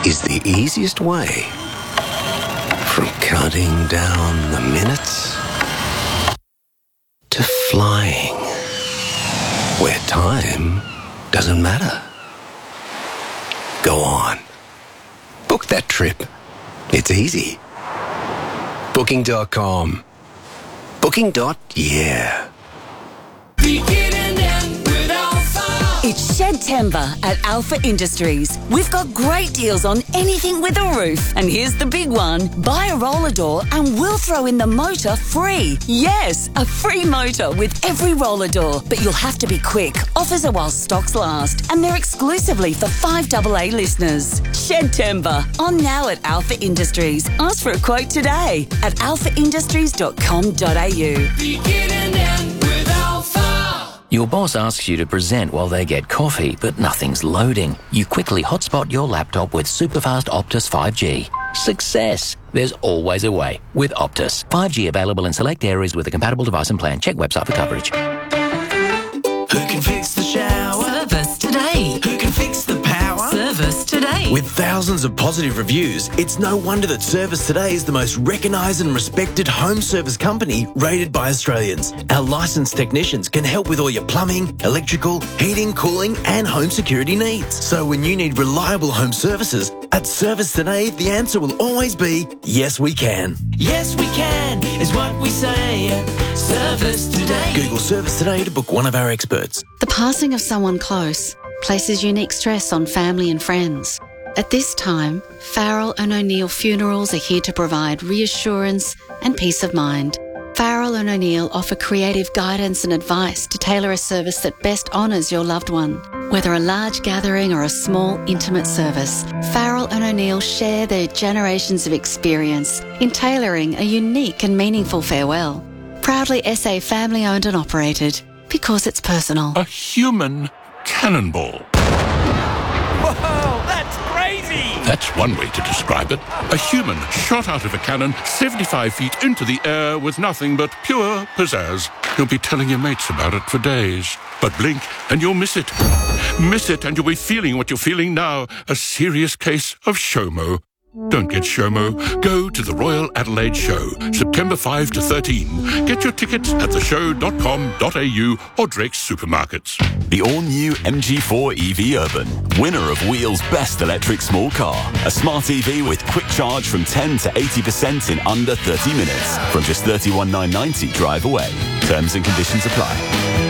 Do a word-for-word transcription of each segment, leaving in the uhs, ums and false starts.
is the easiest way from counting down the minutes to flying, where time doesn't matter. Go on. Book that trip. It's easy. Booking dot com. Booking. Yeah. It's Shedtember at Alpha Industries. We've got great deals on anything with a roof. And here's the big one. Buy a roller door and we'll throw in the motor free. Yes, a free motor with every roller door. But you'll have to be quick. Offers are while stocks last. And they're exclusively for five double A listeners. Shedtember. On now at Alpha Industries. Ask for a quote today at alpha industries dot com dot a u. Your boss asks you to present while they get coffee, but nothing's loading. You quickly hotspot your laptop with superfast Optus five G. Success! There's always a way with Optus. five G available in select areas with a compatible device and plan. Check website for coverage. Who can fix the shower? Service today. Who can fix the power? Service today. With thousands of positive reviews, it's no wonder that Service Today is the most recognised and respected home service company rated by Australians. Our licensed technicians can help with all your plumbing, electrical, heating, cooling and home security needs. So when you need reliable home services, at Service Today, the answer will always be, yes, we can. Yes, we can, is what we say. Service Today. Google Service Today to book one of our experts. The passing of someone close places unique stress on family and friends. At this time, Farrell and O'Neill Funerals are here to provide reassurance and peace of mind. Farrell and O'Neill offer creative guidance and advice to tailor a service that best honours your loved one. Whether a large gathering or a small, intimate service, Farrell and O'Neill share their generations of experience in tailoring a unique and meaningful farewell. Proudly S A family owned and operated, because it's personal. A human cannonball. Whoa, that's crazy! That's one way to describe it. A human shot out of a cannon seventy-five feet into the air with nothing but pure pizzazz. You'll be telling your mates about it for days. But blink and you'll miss it. Miss it and you'll be feeling what you're feeling now. A serious case of SHOMO. Don't get SHOMO. Go to the Royal Adelaide Show, September fifth to thirteenth. Get your tickets at the show dot com dot a u or Drake's Supermarkets. The all-new M G four E V Urban, winner of Wheel's Best Electric Small Car. A smart E V with quick charge from ten to eighty percent in under thirty minutes. From just thirty-one thousand nine hundred ninety drive away. Terms and conditions apply.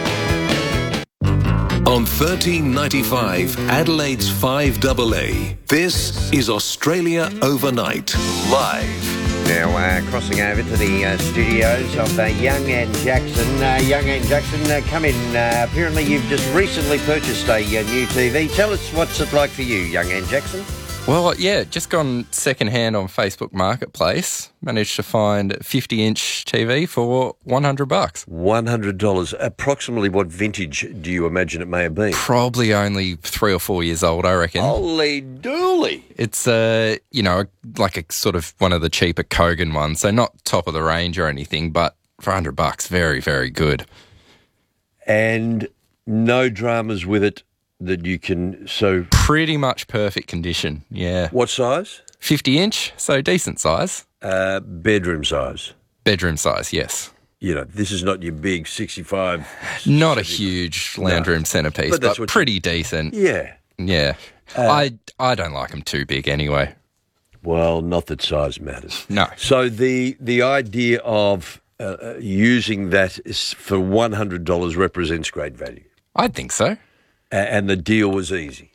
On thirteen ninety-five, Adelaide's five double A, this is Australia Overnight, live. Now, uh, crossing over to the uh, studios of uh, Young and Jackson. Uh, Young and Jackson, uh, come in. Uh, apparently you've just recently purchased a uh, new T V. Tell us what's it like for you, Young and Jackson. Well, yeah, just gone second-hand on Facebook Marketplace. Managed to find a fifty-inch T V for one hundred bucks. one hundred dollars. Approximately what vintage do you imagine it may have been? Probably only three or four years old, I reckon. Holy dooly. It's, uh, you know, like a sort of one of the cheaper Kogan ones. So not top of the range or anything, but for one hundred bucks, very, very good. And no dramas with it that you can, so... Pretty much perfect condition, yeah. What size? fifty inch, so decent size. Uh, bedroom size? Bedroom size, yes. You know, this is not your big sixty-five... Not a huge lounge room no. centrepiece, but, but, but pretty you... decent. Yeah. Yeah. Uh, I, I don't like them too big anyway. Well, not that size matters. No. So the, the idea of uh, using that is for one hundred dollars represents great value? I think so. And the deal was easy?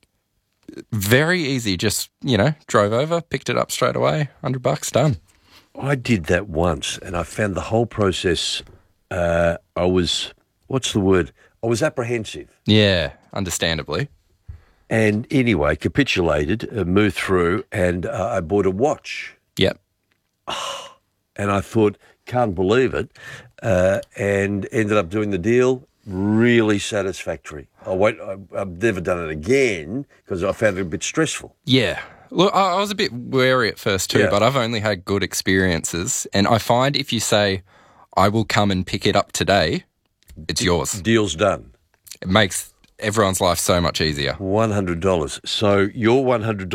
Very easy. Just, you know, drove over, picked it up straight away, one hundred bucks, done. I did that once, and I found the whole process, uh, I was, what's the word? I was apprehensive. Yeah, understandably. And anyway, capitulated, uh, moved through, and uh, I bought a watch. Yep. Oh, and I thought, can't believe it, uh, and ended up doing the deal. Really satisfactory. I won't, I, I've never done it again because I found it a bit stressful. Yeah. Look, I, I was a bit wary at first too, yeah. but I've only had good experiences. And I find if you say, I will come and pick it up today, it's yours. Deal's done. It makes everyone's life so much easier. one hundred dollars. So your one hundred dollars